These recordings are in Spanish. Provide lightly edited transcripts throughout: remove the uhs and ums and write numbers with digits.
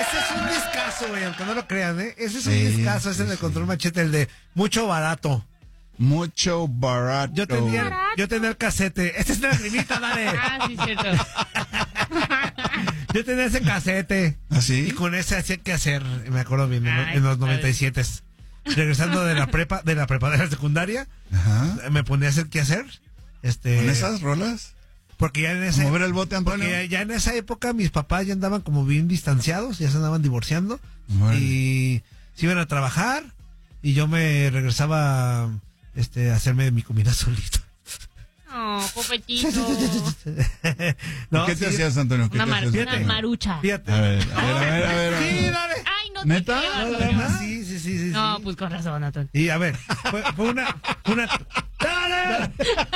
Ese es un discazo, güey, aunque no lo crean, ¿eh? Ese es un discazo, ese del Control Machete, el de Mucho Barato. Mucho barato. Yo tenía el casete. Esta es la lagrimita, dale. Ah, sí, cierto. Yo tenía ese casete. ¿Ah, sí? Y con ese hacía qué hacer, me acuerdo bien, Ay, en los 97. Regresando de la prepa, de la secundaria, Ajá. me ponía a hacer qué hacer. ¿Con esas rolas? Porque ya en esa ¿Mover el bote, Antonio? porque ya en esa época mis papás ya andaban como bien distanciados, ya se andaban divorciando. Bueno. Y se iban a trabajar y yo me regresaba a hacerme mi comida solito. Oh, popetito. No, ¿Qué te sí, hacías, Antonio? ¿Qué Una, te hacías? Fíjate. una marucha. Fíjate. A ver. Sí, dale. Ay, no te ¿Neta? creo, No, Antonio. no, sí. No, pues con razón, Antonio. Y a ver, fue una ¡Dale!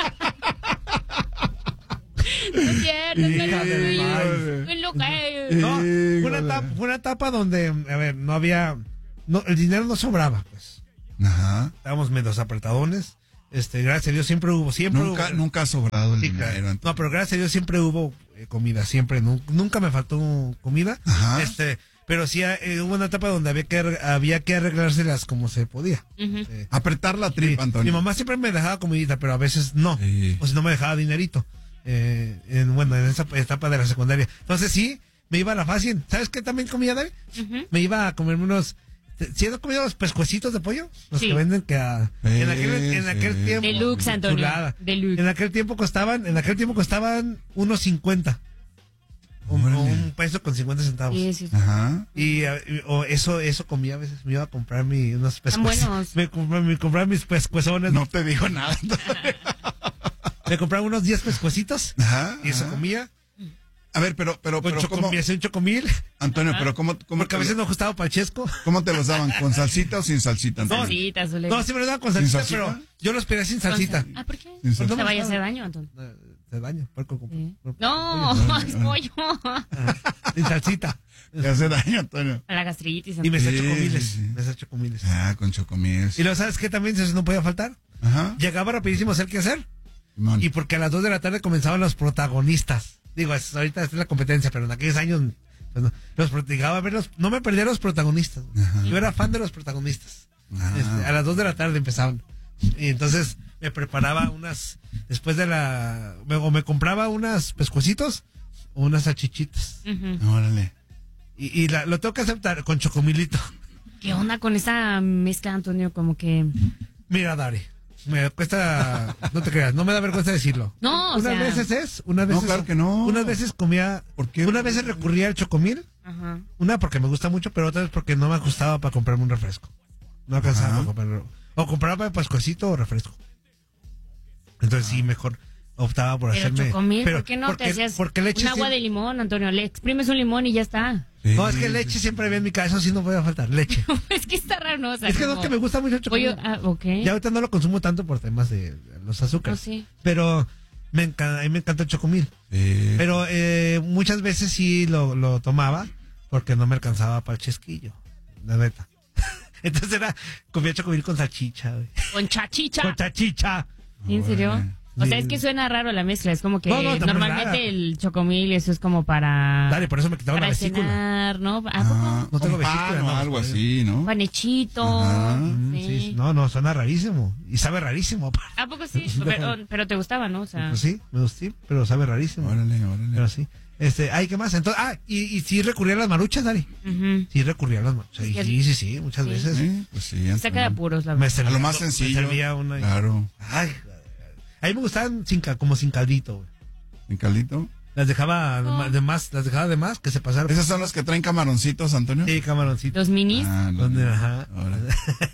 No es cierto, Hija de Antonio. madre. Es lo que es. No, Híjole. fue una etapa donde, a ver, no había, el dinero no sobraba, pues. Ajá. Estábamos medio apretadones. Gracias a Dios siempre hubo. Nunca ha sobrado el Sí, dinero, claro. Antonio. No, pero gracias a Dios siempre hubo comida, siempre. Nunca me faltó comida. Ajá. Pero sí hubo una etapa donde había que arreglárselas como se podía. Ujú. Apretar la Sí, tripa, Antonio. mi mamá siempre me dejaba comidita, pero a veces no. Sí. O si no me dejaba dinerito. En esa etapa de la secundaria. Entonces sí, me iba a la fácil. ¿Sabes qué también comía, David? Ujú. Me iba a comerme unos... ¿Sí has comido los pescuecitos de pollo? Los Sí. que venden en aquel Sí. tiempo... Deluxe, Antonio. Chulada. Deluxe. En aquel tiempo costaban unos 50. Órale. Un peso con 50 centavos. Sí. Ajá. Y eso comía a veces. Me iba a comprar unos Están buenos. Me compraba mis pescuezones. No te digo nada. Me compraba unos 10 pescuecitos. Ajá. Y eso ajá. comía. A ver, pero ¿cómo? Me hacía un chocomil. Antonio, pero ¿cómo Porque a veces no gustaba para el chesco. ¿cómo te los daban? ¿Con salsita o sin salsita, Antonio? Salsita, Zule. No, sí me lo daban con ¿Sin salsita, salsita? pero yo los pedía sin salsita. Ah, ¿por qué? Sin salsita. No te vaya a hacer daño, Antonio. Se daño. Sí. No, es pollo. Sin salsita. Te hace daño, Antonio. A la gastritis. Y me hacía Sí, chocomiles. sí, sí. Me hacía chocomiles. Ah, con chocomil. Y luego, ¿sabes qué también eso no podía faltar? Ajá. Llegaba rapidísimo a hacer qué hacer. Simón. Y porque a las 2 de la tarde comenzaban los protagonistas. Digo, ahorita es la competencia, pero en aquellos años pues llegaba a verlos. No me perdía los protagonistas. Ajá. Yo era fan de los protagonistas. Ah. A las 2 de la tarde empezaban. Y entonces me preparaba después de me compraba unas pescuecitos o unas salchichitas. Ujú. Órale. Y lo tengo que aceptar con chocomilito. ¿Qué onda con esa mezcla, Antonio? Como que... Mira, Dari, me cuesta, no te creas, no me da vergüenza decirlo. No, o sea... No, claro que no. Unas veces comía, ¿Por qué? unas veces recurría al chocomil, Ajá. una porque me gusta mucho, pero otra vez porque no me ajustaba para comprarme un refresco. No alcanzaba Ajá. para comprarlo. O compraba pescuecito o refresco. Entonces sí, mejor optaba por Pero hacerme. chocomil, ¿por qué no te hacías porque leche un agua sí- de limón, Antonio? Le exprimes un limón y ya está. Sí, No, es que leche siempre había en mi casa, eso sí no podía faltar, leche. Es que está raro, ¿no? O sea, Es que no, como- es que me gusta mucho el chocomil. Pollo, ok. Ya ahorita no lo consumo tanto por temas de los azúcares. Oh, sí. Pero a mí me encanta el chocomil. Sí. Pero muchas veces sí lo tomaba porque no me alcanzaba para el chesquillo. La neta. Entonces comía chocomil con salchicha, güey. Con chachicha. Con chachicha. ¿Sí, ¿En serio? Órale. O sea, Sí. es que suena raro la mezcla. Es como que No, también normalmente rara. el chocomil, eso es como para... Dale, por eso me quitaron la para vesícula. cenar, ¿no? ¿A Ah, poco? No tengo con pan vesícula, o no, algo pues, así, ¿no? Panechito. Ajá. Sí. Sí, no, suena rarísimo. Y sabe rarísimo, aparte. ¿A poco sí? Pero te gustaba, ¿no? O sea... Pues sí, me gustó, pero sabe rarísimo. Órale. Pero sí. Ay, ¿qué más? Entonces, y sí recurría a las maruchas, Dari. ujú. Sí recurría a las maruchas. Sí, muchas Sí. veces. Sí, pues sí. Saca de Antonio. apuros, la Me verdad. servía, A lo más sencillo. Me servía una. Claro. Ay, a mí me gustaban como sin caldito, güey. ¿En caldito? Las dejaba de más, que se pasara. ¿Esas son las que traen camaroncitos, Antonio? Sí, camaroncitos. Los minis. Ah, no. ¿Dónde? Ajá. Órale.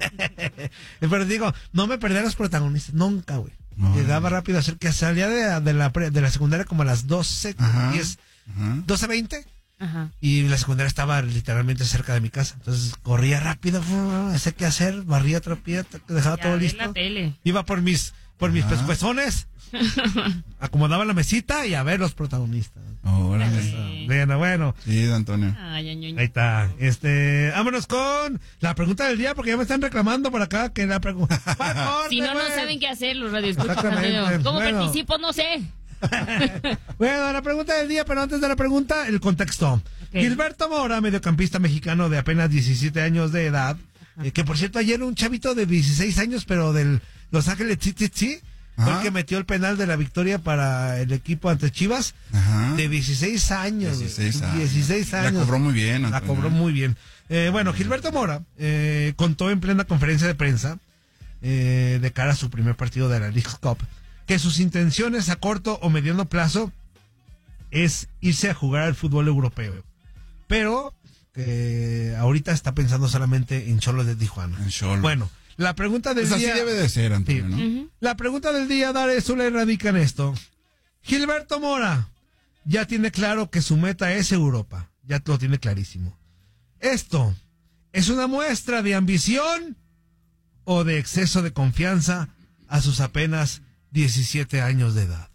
Pero digo, no me perdía los protagonistas, nunca, güey. No. Llegaba rápido a hacer que salía de la secundaria como a las 12, Ajá. 10, Ajá. 12:20. Ajá. Y la secundaria estaba literalmente cerca de mi casa. Entonces corría rápido, hacía qué hacer, barría, trapía, dejaba Ya, todo ve listo. la tele. Iba por mis Ajá. pescuezones, acomodaba la mesita y a ver los protagonistas. Órale. Bueno, Sí, Antonio. Ay, ay, ay. ahí está. Vámonos con la pregunta del día, porque ya me están reclamando por acá que la pregunta. Si no, no saben qué hacer los radioescuchas. Exactamente. Antonio. ¿Cómo Bueno. participo? No sé. Bueno, la pregunta del día, pero antes de la pregunta, el contexto. Gilberto Mora, mediocampista mexicano de apenas 17 años de edad, que por cierto ayer un chavito de 16 años, pero del Los Ángeles City, fue el que metió el penal de la victoria para el equipo ante Chivas, de 16 años. 16 años. La cobró muy bien, La cobró muy bien. Bueno, Gilberto Mora contó en plena conferencia de prensa, de cara a su primer partido de la Leagues Cup, que sus intenciones a corto o mediano plazo es irse a jugar al fútbol europeo. Pero ahorita está pensando solamente en Xolos de Tijuana. En Xolos. Bueno, la pregunta del día... así debe de ser, Antonio, ¿no? Uh-huh. La pregunta del día, Dare Zule, radica en esto. Gilberto Mora ya tiene claro que su meta es Europa. Ya lo tiene clarísimo. ¿Esto es una muestra de ambición o de exceso de confianza a sus apenas 17 años de edad?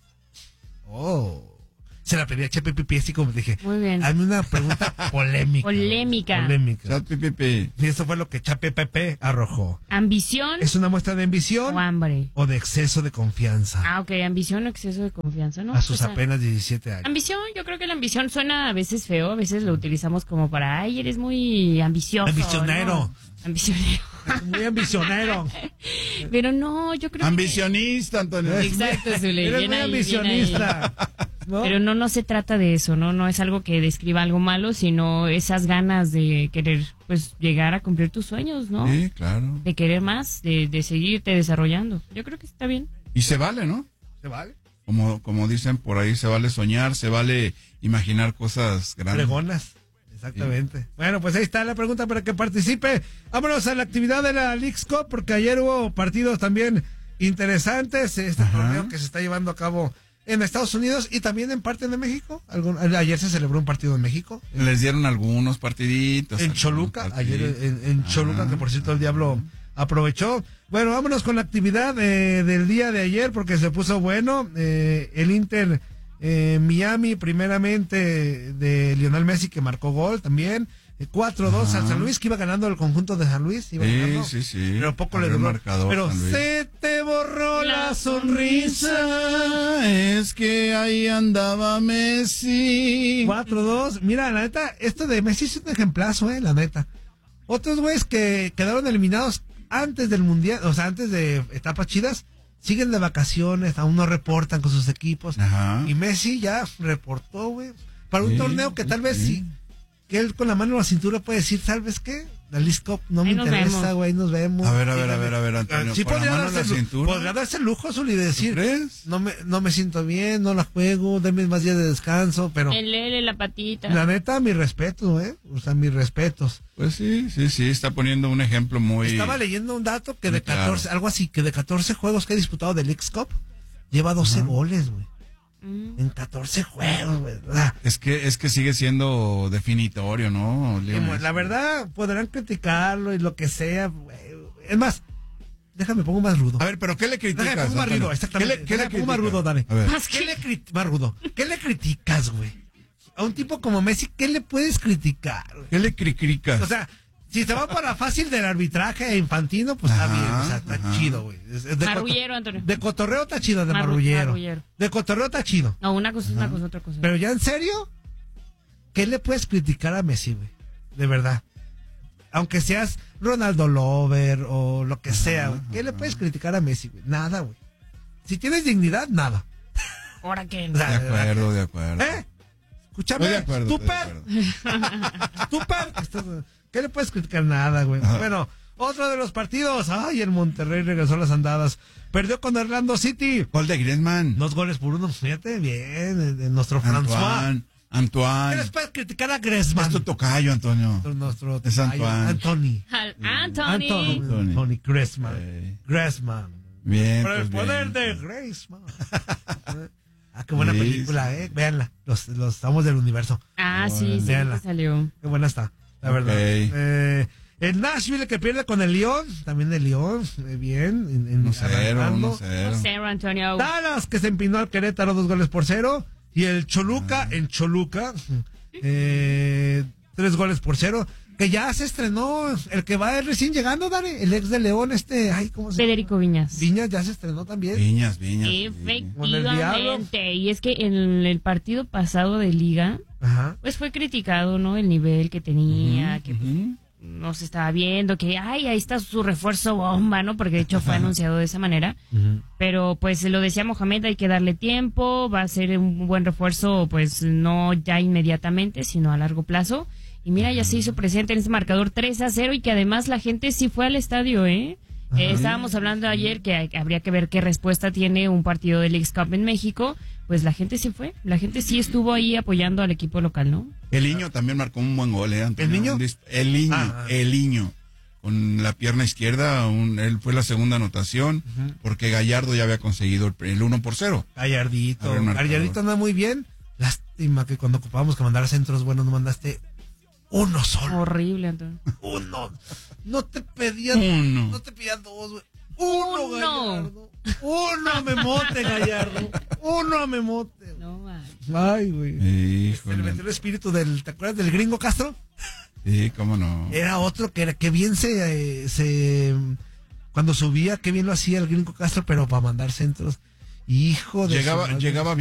Se la pedí a Chepe Pipi, así como dije. Muy bien. Hazme una pregunta polémica. Polémica. Chat pipipi. Y eso fue lo que Chepe Pepe arrojó. ¿Ambición ¿Es una muestra de ambición o hambre? o de exceso de confianza Ok, ambición o exceso de confianza, ¿no? a sus O sea, apenas 17 años? ambición, yo creo que la ambición suena a veces feo, a veces lo utilizamos como para, ay, eres muy ambicioso. Ambicionero. ¿no? Ambicionero. Muy ambicionero. Pero no, yo creo Ambicionista, Antonio. Exacto, Zule, Eres bien muy ahí, ambicionista. ¿No? Pero no se trata de eso, no es algo que describa algo malo, sino esas ganas de querer, pues, llegar a cumplir tus sueños, ¿no? Sí, claro. De querer más, de seguirte desarrollando. Yo creo que está bien. Y se vale, ¿no? ¿Se vale? Como dicen por ahí, se vale soñar, se vale imaginar cosas grandes. Pregonas. Exactamente. Sí. Bueno, pues ahí está la pregunta para que participe. Vámonos a la actividad de la Leagues Cup, porque ayer hubo partidos también interesantes. Este torneo que se está llevando a cabo en Estados Unidos y también en parte de México. Ayer se celebró un partido en México. Les dieron algunos partiditos. En Choluca, ayer en Choluca, que por cierto el Diablo aprovechó. Bueno, vámonos con la actividad del día de ayer, porque se puso bueno. El Inter Miami, primeramente de Lionel Messi, que marcó gol también. 4-2 al San Luis, que iba ganando el conjunto de San Luis. Iba ganando, sí. Pero poco le duró. Pero se te borró la sonrisa. Es que ahí andaba Messi. 4-2. Mira, la neta, esto de Messi es un ejemplazo, la neta. Otros güeyes que quedaron eliminados antes del Mundial, o sea, antes de etapas chidas, siguen de vacaciones, aún no reportan con sus equipos. Y Messi ya reportó, güey. Para un torneo que tal vez sí, que él con la mano en la cintura puede decir, ¿sabes qué? La Leagues Cup no me interesa, güey, nos vemos. A ver, Antonio. Sí, podría darse el lujo, Zuli, de decir, no me siento bien, no la juego, denme más días de descanso, pero... El Lele, la patita. La neta, mis respetos, o sea, mis respetos. Pues sí, está poniendo un ejemplo muy... Estaba leyendo un dato que de 14, algo así, que de 14 juegos que ha disputado de Leagues Cup, lleva 12 goles, güey. En 14 juegos, güey. Es que sigue siendo definitorio, ¿no? La verdad, podrán criticarlo y lo que sea, güey. Es más, déjame pongo más rudo. A ver, pero ¿qué le criticas? Déjame pongo más rudo, exactamente. ¿Qué le pongo más rudo, dale. Más rudo. ¿Qué le criticas, güey? A un tipo como Messi, ¿qué le puedes criticar, güey? ¿Qué le criticas? O sea, si se va para fácil del arbitraje infantino, pues está bien, o sea, está chido, güey. Marrullero, Antonio. De cotorreo está chido, de marrullero. De cotorreo está chido. No, una cosa es una cosa, otra cosa. Pero ya en serio, ¿qué le puedes criticar a Messi, güey? De verdad. Aunque seas Ronaldo Lover o lo que sea, güey. ¿Qué le puedes criticar a Messi, güey? Nada, güey. Si tienes dignidad, nada. ¿Ahora qué? De acuerdo. Escúchame, de acuerdo. ¿Qué le puedes criticar? Nada, güey. Bueno, otro de los partidos. Ay, el Monterrey regresó a las andadas. Perdió con Orlando City. Gol de Griezmann. 2-1. Fíjate, bien. De nuestro François. Antoine. ¿Qué les puedes criticar a Griezmann? Es tu tocayo, Antonio. Nuestro es Anthony. Anthony Griezmann. Griezmann. Bien. Por el poder de Griezmann. Qué buena película, véanla. Los amos del universo. Sí, salió. Qué buena está, la verdad. El Nashville que pierde con el Lyon, también el Lyon, bien. 1-0, Antonio. Dallas que se empinó al Querétaro 2-0. Y el Choluca, en Choluca, 3-0. Que ya se estrenó, el que va recién llegando, Dani, el ex de León, ¿cómo se llama? Federico Viñas. Viñas ya se estrenó también. Viñas. Efectivamente. Y es que en el partido pasado de Liga, Ajá. pues fue criticado, ¿no? El nivel que tenía, que pues, Ujú. no se estaba viendo, que ahí está su refuerzo bomba, ¿no? Porque de hecho fue anunciado de esa manera. Pero pues lo decía Mohamed, hay que darle tiempo, va a ser un buen refuerzo, pues no ya inmediatamente, sino a largo plazo. Y mira, ya se hizo presente en este marcador 3-0 y que además la gente sí fue al estadio, ¿eh? Estábamos hablando ayer que habría que ver qué respuesta tiene un partido del Leagues Cup en México. Pues la gente sí fue, la gente sí estuvo ahí apoyando al equipo local, ¿no? El niño también marcó un buen gol, Antonio. ¿El niño? El niño, Ah. el niño. Con la pierna izquierda, él fue la segunda anotación, porque Gallardo ya había conseguido el 1-0. Gallardito. Abre el marcador. Gallardito anda muy bien. Lástima que cuando ocupábamos que mandar centros buenos no mandaste uno solo. Horrible, Antonio. Uno. No te pedían Uno. No te pedían dos, güey. Uno, Uno. Gallardo. Uno a Memote, Gallardo. Uno a Memote. No, man. Ay, güey. Se le Híjole. metió el espíritu del... ¿Te acuerdas del gringo Castro? Sí, cómo no. Era otro que bien se cuando subía, qué bien lo hacía el gringo Castro, pero para mandar centros. Hijo de... su Llegaba madre.